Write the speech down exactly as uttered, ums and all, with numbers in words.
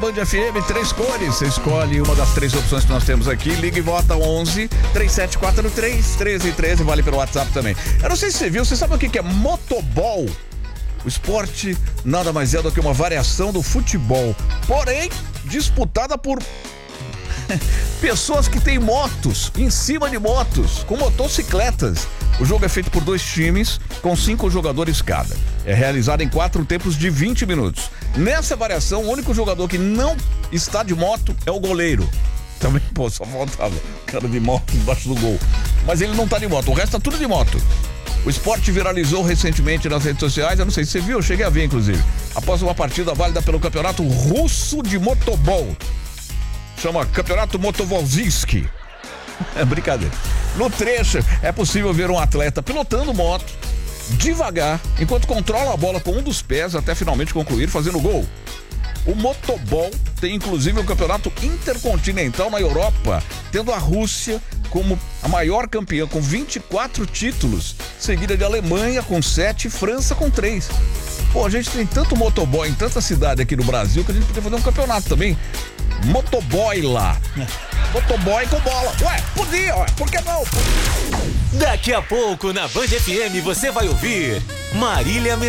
Band F M, três cores, você escolhe uma das três opções que nós temos aqui, liga e vota onze, três sete quatro três, um três um três, vale pelo WhatsApp também. Eu não sei se você viu, você sabe o que é motobol? O esporte nada mais é do que uma variação do futebol, porém disputada por pessoas que têm motos, em cima de motos, com motocicletas. O jogo é feito por dois times, com cinco jogadores cada. É realizado em quatro tempos de vinte minutos. Nessa variação, o único jogador que não está de moto é o goleiro. Também, pô, só faltava cara de moto embaixo do gol. Mas ele não tá de moto, o resto tá tudo de moto. O esporte viralizou recentemente nas redes sociais, eu não sei se você viu, eu cheguei a ver, inclusive. Após uma partida válida pelo Campeonato Russo de Motobol. Chama Campeonato Motovolzinski. É brincadeira. No trecho, é possível ver um atleta pilotando moto devagar, enquanto controla a bola com um dos pés até finalmente concluir fazendo gol. O motobol tem inclusive um campeonato intercontinental na Europa, tendo a Rússia como a maior campeã com vinte e quatro títulos, seguida de Alemanha com sete e França com três. Pô, a gente tem tanto motoboy em tanta cidade aqui no Brasil que a gente podia fazer um campeonato também. Motoboy lá. Motoboy com bola. Ué, podia, ué, por que não? Daqui a pouco na Band F M você vai ouvir Marília Mendonça.